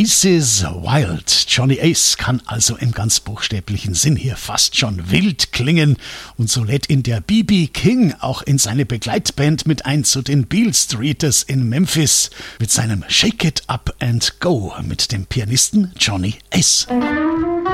Aces Wild. Johnny Ace kann also im ganz buchstäblichen Sinn hier fast schon wild klingen. Und so lädt ihn der B.B. King auch in seine Begleitband mit ein zu den Beale Streeters in Memphis mit seinem Shake It Up and Go mit dem Pianisten Johnny Ace.